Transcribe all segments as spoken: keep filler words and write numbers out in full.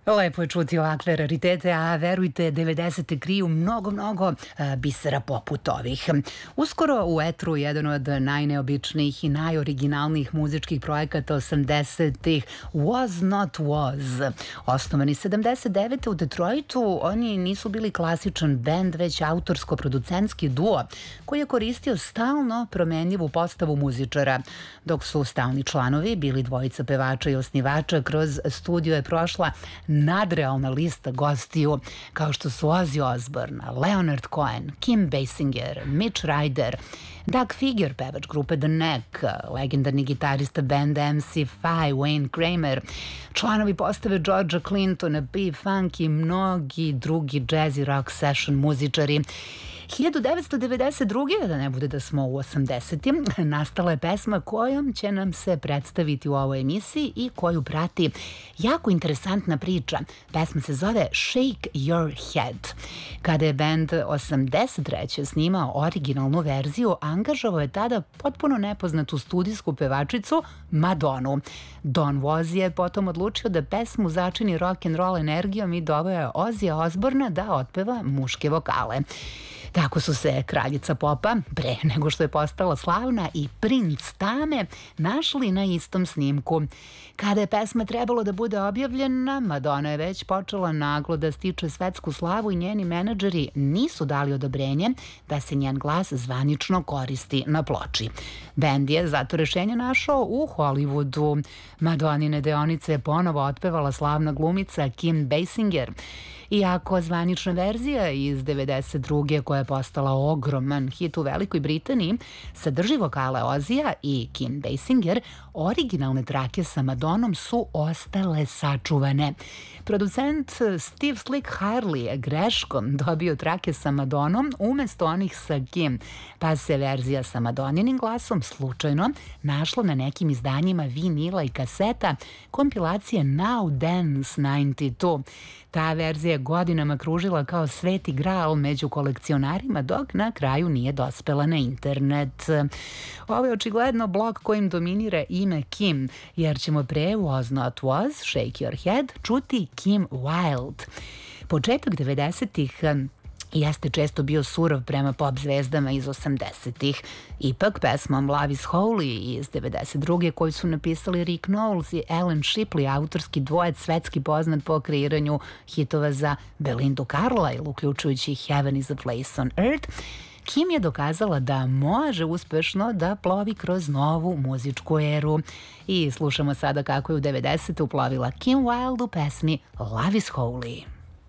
Lepo je čuti ovakve raritete, a verujte, devedesete kriju mnogo, mnogo a, bisera poput ovih. Uskoro u etru jedan od najneobičnijih i najoriginalnijih muzičkih projekata osamdesetih Was Not Was. Osnovani sedamdeset devete u Detroitu, oni nisu bili klasičan bend, već autorsko-producentski duo koji je koristio stalno promenljivu postavu muzičara. Dok su stalni članovi bili dvojica pevača i osnivača, kroz studio je prošla nadrealna lista gostiju kao što su Ozzy Osbourne, Leonard Cohen, Kim Basinger, Mitch Ryder, Doug Figure, pevač grupe The Knack, legendarni gitarista benda em si Five, Wayne Kramer, članovi postave Georgea Clintona, P-Funk i mnogi drugi jazz i rock session muzičari. hiljadu devetsto devedeset druge. da ne bude da smo u osamdesetim, nastala je pesma kojom će nam se predstaviti u ovoj emisiji i koju prati jako interesantna priča. Pesma se zove Shake Your Head. Kada je bend osamdeset treće snimao originalnu verziju, angažovao je tada potpuno nepoznatu studijsku pevačicu Madonu. Don Woz je potom odlučio da pesmu začini rock and roll energijom i doveo je Ozzy Osbourna da otpeva muške vokale. Tako su se kraljica popa, pre nego što je postala slavna, i princ Tame našli na istom snimku. Kada je pesma trebalo da bude objavljena, Madonna je već počela naglo da stiče svetsku slavu i njeni menadžeri nisu dali odobrenje da se njen glas zvanično koristi na ploči. Bend je zato rešenje našao u Hollywoodu. Madonnine deonice je ponovo otpevala slavna glumica Kim Basinger. Iako zvanična verzija iz devedeset druge koja je postala ogroman hit u Velikoj Britaniji sadrži vokale Ozija i Kim Basinger, originalne trake sa Madonom su ostale sačuvane. Producent Steve Slick Harley je greškom dobio trake sa Madonom umesto onih sa Kim, pa se verzija sa Madoninim glasom slučajno našla na nekim izdanjima vinila i kaseta kompilacije Now Dance devedeset dva. Ta verzija je godinama kružila kao sveti gral među kolekcionarima, dok na kraju nije dospela na internet. Ovo je očigledno blog kojim dominira ime Kim, jer ćemo pre Was Not Was, Shake Your Head, čuti Kim Wilde. Početak devedesetih jeste često bio surov prema pop zvezdama iz osamdesetih. Ipak, pesmom Love is Holy iz devedeset druge koju su napisali Rick Knowles i Alan Shipley, autorski dvojec svetski poznat po kreiranju hitova za Belindu Carlisle, uključujući Heaven is a Place on Earth, Kim je dokazala da može uspešno da plovi kroz novu muzičku eru. I slušamo sada kako je u devedesete uplovila Kim Wilde u pesmi Love is Holy.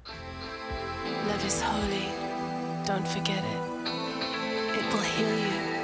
Love is holy, don't forget it. It will heal you.